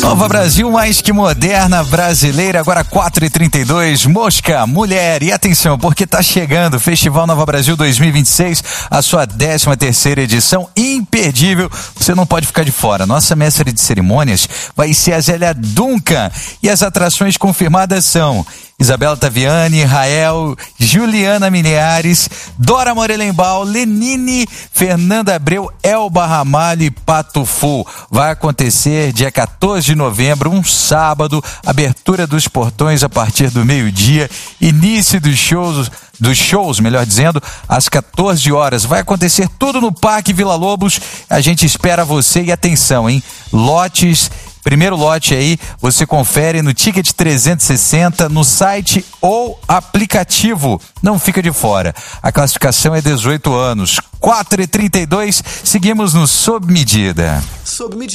Nova Brasil, mais que moderna, brasileira, agora 4h32, Mosca, mulher, e atenção, porque tá chegando o Festival Nova Brasil 2026, a sua 13ª edição, imperdível, você não pode ficar de fora. Nossa mestre de cerimônias vai ser a Zélia Duncan, e as atrações confirmadas são Isabela Taviani, Rael, Juliana Miniares, Dora Morelenbaum, Lenine, Fernanda Abreu, Elba Ramalho e Pato Fu. Vai acontecer dia 14 de novembro, um sábado, abertura dos portões a partir do meio-dia, início dos shows, melhor dizendo, às 14 horas. Vai acontecer tudo no Parque Vila Lobos. A gente espera você e atenção, hein? Lotes. Primeiro lote aí, você confere no Ticket 360, no site ou aplicativo. Não fica de fora. A classificação é 18 anos. 4h32, seguimos no Sob Medida.